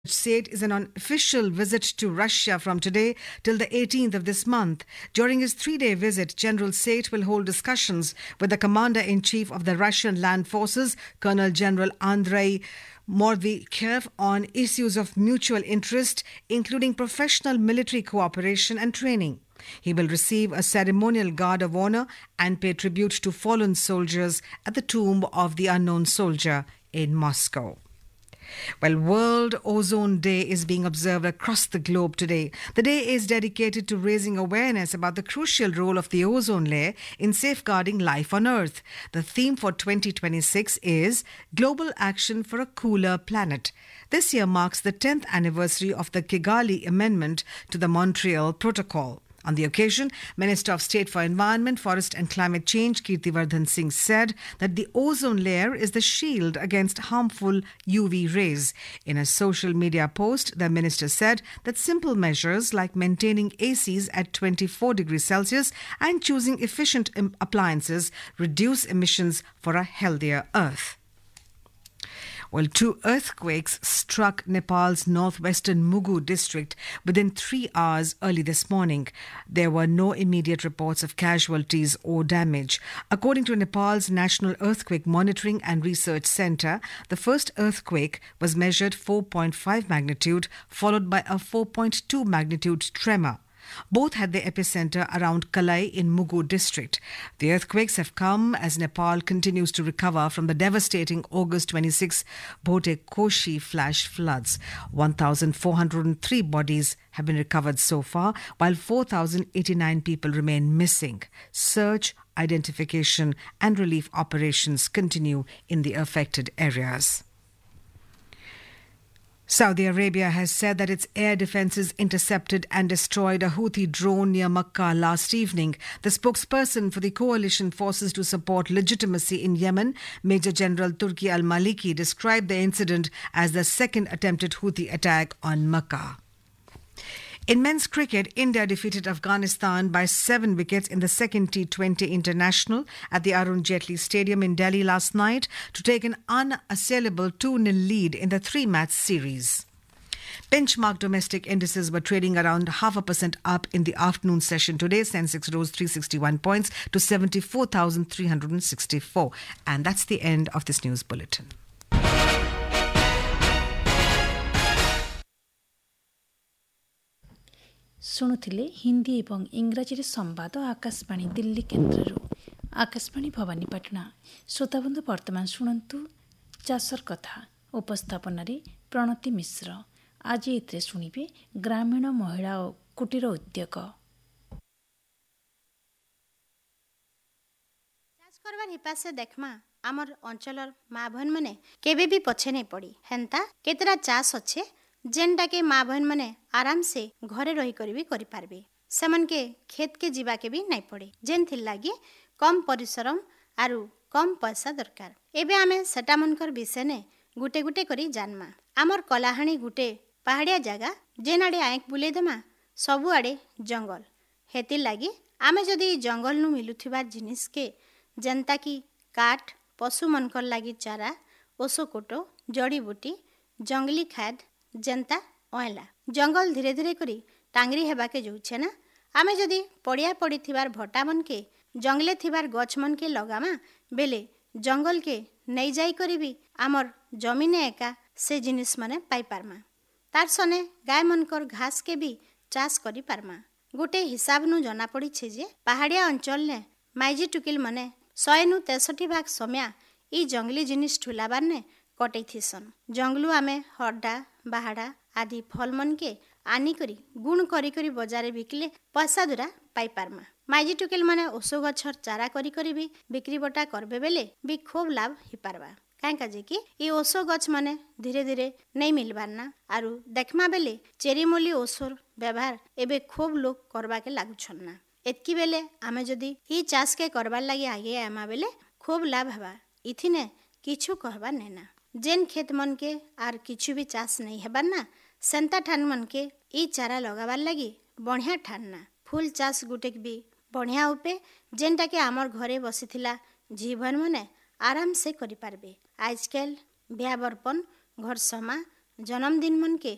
State is an unofficial visit to Russia from today till the 18th of this month. During his 3-day visit, General Sate will hold discussions with the Commander-in-Chief of the Russian Land Forces, Colonel General Andrei Mordvikev, on issues of mutual interest, including professional military cooperation and training. He will receive a ceremonial guard of honor and pay tribute to fallen soldiers at the tomb of the unknown soldier in Moscow. Well, World Ozone Day is being observed across the globe today. The day is dedicated to raising awareness about the crucial role of the ozone layer in safeguarding life on Earth. The theme for 2026 is Global Action for a Cooler Planet. This year marks the 10th anniversary of the Kigali Amendment to the Montreal Protocol. On the occasion, Minister of State for Environment, Forest and Climate Change, Kirtivardhan Singh, said that the ozone layer is the shield against harmful UV rays. In a social media post, the minister said that simple measures like maintaining ACs at 24 degrees Celsius and choosing efficient appliances reduce emissions for a healthier Earth. Well, 2 earthquakes struck Nepal's northwestern Mugu district within 3 hours early this morning. There were no immediate reports of casualties or damage. According to Nepal's National Earthquake Monitoring and Research Center, the first earthquake was measured 4.5 magnitude, followed by a 4.2 magnitude tremor. Both had their epicenter around Kalai in Mugu district. The earthquakes have come as Nepal continues to recover from the devastating August 26 Bhote-Koshi flash floods. 1,403 bodies have been recovered so far, while 4,089 people remain missing. Search, identification and relief operations continue in the affected areas. Saudi Arabia has said that its air defences intercepted and destroyed a Houthi drone near Makkah last evening. The spokesperson for the coalition forces to support legitimacy in Yemen, Major General Turki al-Maliki, described the incident as the second attempted Houthi attack on Makkah. In men's cricket, India defeated Afghanistan by 7 wickets in the second T20 International at the Arun Jaitley Stadium in Delhi last night to take an unassailable 2-0 lead in the 3-match series. Benchmark domestic indices were trading around 0.5% up in the afternoon session today. Sensex rose 361 points to 74,364. And that's the end of this news bulletin. ଶୁଣୁଥିଲେ ହିନ୍ଦୀ ଏବଂ ଇଂରାଜୀରେ ସମ୍ବାଦ ଆକାଶବାଣୀ ଦିଲ୍ଲୀ କେନ୍ଦ୍ରରୁ। ଆକାଶବାଣୀ ଭବାନୀପାଟଣା। ଶ୍ରୋତାବନ୍ଧୁ ବର୍ତ୍ତମାନ ଶୁଣନ୍ତୁ ଚାଷର କଥା। ଉପସ୍ଥାପନାରେ ପ୍ରଣତି ମିଶ୍ର। ଆଜି ଏଥିରେ ଶୁଣିବେ ଗ୍ରାମୀଣ ମହିଳା ଓ କୁଟୀର ଉଦ୍ୟୋଗ। ଚାଷ କରବାର ହିପାସେ ଦେଖମା ଆମର ଅଞ୍ଚଳର ମା ଭଉଣୀ ମାନେ କେବେ ବି ପଛେ ନାଇଁ ପଡ଼ି। ହେନ୍ତା କେତେଟା ଚାଷ ଅଛେ ଯେନ୍ଟାକେ ମା ଭଉଣୀ ମାନେ ଆରାମସେ ଘରେ ରହିକରି ବି କରିପାରିବେ। ସେମାନକେ କ୍ଷେତକେ ଯିବାକେ ବି ନାଇଁ ପଡ଼େ, ଯେନ୍ଥିର୍ ଲାଗି କମ୍ ପରିଶ୍ରମ ଆରୁ କମ୍ ପଇସା ଦରକାର। ଏବେ ଆମେ ସେଟାମାନଙ୍କର ବିଷୟନେ ଗୁଟେ ଗୁଟେ କରି ଜାନମା। ଆମର କଲାହାଣ୍ଡି ଗୁଟେ ପାହାଡ଼ିଆ ଜାଗା, ଯେନ୍ ଆଡ଼େ ଆଏଁକ ବୁଲେଇ ଦେମା ସବୁଆଡ଼େ ଜଙ୍ଗଲ। ହେତିର୍ ଲାଗି ଆମେ ଯଦି ଜଙ୍ଗଲନୁ ମିଲୁଥିବା ଜିନିଷକେ ଯେନ୍ତାକି କାଠ, ପଶୁମାନଙ୍କର ଲାଗି ଚାରା, ଓଷୋକୋଟ, ଜଡ଼ିବୁଟି, ଜଙ୍ଗଲି ଖାଦ ଯେନ୍ତା ଅଁଲା ଜଙ୍ଗଲ ଧୀରେ ଧୀରେ କରି ଟାଙ୍ଗରି ହେବାକେ ଯାଉଛେ ନା। ଆମେ ଯଦି ପଡ଼ିଆ ପଡ଼ିଥିବାର ଭଟାମନକେ ଜଙ୍ଗଲେ ଥିବାର ଗଛମନକେ ଲଗାମା ବେଲେ ଜଙ୍ଗଲକେ ନେଇ ଯାଇ କରି ବି ଆମର ଜମିନେ ଏକା ସେ ଜିନିଷ ମାନେ ପାଇପାରମା। ତାର ସନେ ଗାଈମାନଙ୍କର ଘାସକେ ବି ଚାଷ କରିପାରମା। ଗୋଟେ ହିସାବନୁ ଜଣା ପଡ଼ିଛେ ଯେ ପାହାଡ଼ିଆ ଅଞ୍ଚଲନେ ମାଇଜି ଟୁକିଲ ମାନେ 100-63 ଭାଗ ସମୟା ଇ ଜଙ୍ଗଲି ଜିନିଷ ଠୁଲାବାରନେ କଟେଇଥିସନ୍। ଜଙ୍ଗଲୁ ଆମେ ହରଡ଼ା, ବାହାଡ଼ା ଆଦି ଫଲମନକେ ଆନିକରି ଗୁଣ କରି କରି ବଜାରରେ ବିକିଲେ ପଇସା ଦୁରା ପାଇପାରମା। ମାଇଜି ଟୁକେଲ ମାନେ ଓଷୋ ଗଛର ଚାରା କରି କରି ବି ବିକ୍ରି ବଟା କରବେ ବେଲେ ବି ଖୁବ ଲାଭ ହେଇପାରବା। କାହିଁକା ଯେ କି ଇ ଓଷୋ ଗଛ ମାନେ ଧୀରେ ଧୀରେ ନେଇ ମିଲବାର ନା। ଆରୁ ଦେଖମା ବେଲେ ଚେରିମୂଲି ଓଷୋର ବ୍ୟବହାର ଏବେ ଖୁବ ଲୋକ କରବାକେ ଲାଗୁଛନ୍ ନା। ଏତକି ବେଲେ ଆମେ ଯଦି ଇ ଚାଷକେ କରବାର ଲାଗି ଆଗେ ଆଇମା ବେଲେ ଖୁବ ଲାଭ ହେବା। ଇଥିନେ କିଛୁ କହିବାର ନାଇଁ ନା। ଯେନ୍ କ୍ଷେତ ମନକେ ଆର୍ କିଛୁ ବି ଚାଷ ନେଇ ହେବାର ନା, ସେନ୍ତା ଠାନ ମନକେ ଇ ଚାରା ଲଗାବାର ଲାଗି ବଢ଼ିଆ ଠାନ ନା। ଫୁଲ ଚାଷ ଗୁଟେ ବି ବଢ଼ିଆ ଉପେ, ଯେନ୍ଟାକେ ଆମର ଘରେ ବସିଥିଲା ଝି ଭଉଣୀ ମାନେ ଆରାମସେ କରିପାରିବେ। ଆଜକାଲ ବିହା ବରପନ, ଘର ସମା, ଜନ୍ମଦିନ ମନକେ